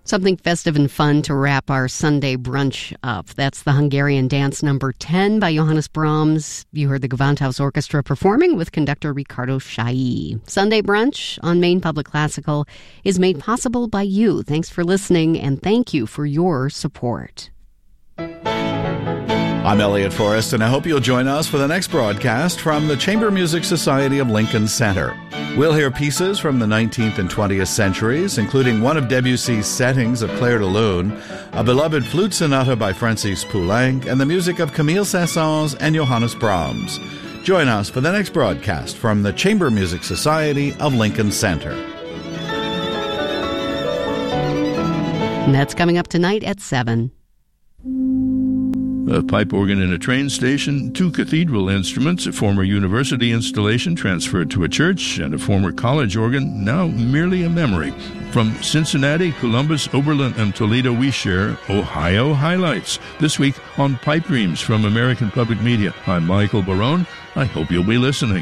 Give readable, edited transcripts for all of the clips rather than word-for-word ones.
Something festive and fun to wrap our Sunday brunch up. That's the Hungarian Dance Number 10 by Johannes Brahms. You heard the Gewandhaus Orchestra performing with conductor Ricardo Chailly. Sunday brunch on Maine Public Classical is made possible by you. Thanks for listening, and thank you for your support. I'm Elliot Forrest, and I hope you'll join us for the next broadcast from the Chamber Music Society of Lincoln Center. We'll hear pieces from the 19th and 20th centuries, including one of Debussy's settings of Clair de Lune, a beloved flute sonata by Francis Poulenc, and the music of Camille Saint-Saëns and Johannes Brahms. Join us for the next broadcast from the Chamber Music Society of Lincoln Center. And that's coming up tonight at 7. A pipe organ in a train station, 2 cathedral instruments, a former university installation transferred to a church, and a former college organ, now merely a memory. From Cincinnati, Columbus, Oberlin, and Toledo, we share Ohio highlights. This week on Pipe Dreams from American Public Media. I'm Michael Barone. I hope you'll be listening.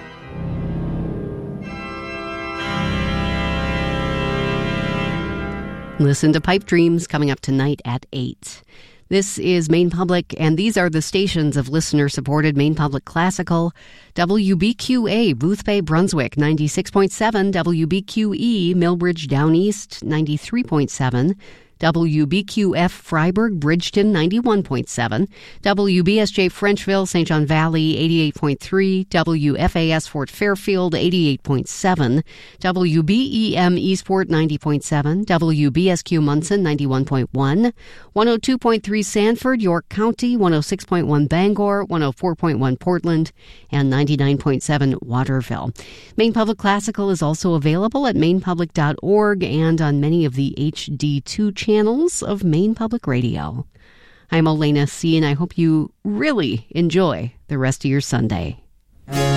Listen to Pipe Dreams coming up tonight at 8. This is Maine Public, and these are the stations of listener-supported Maine Public Classical. WBQA, Boothbay, Brunswick, 96.7. WBQE, Millbridge, Down East, 93.7. WBQF Freiburg, Bridgeton, 91.7. WBSJ Frenchville, St. John Valley, 88.3. WFAS Fort Fairfield, 88.7. WBEM Eastport, 90.7. WBSQ Munson, 91.1. 102.3 Sanford, York County, 106.1 Bangor, 104.1 Portland, and 99.7 Waterville. Maine Public Classical is also available at mainepublic.org and on many of the HD2 channels of Maine Public Radio. I'm Elena C., and I hope you really enjoy the rest of your Sunday.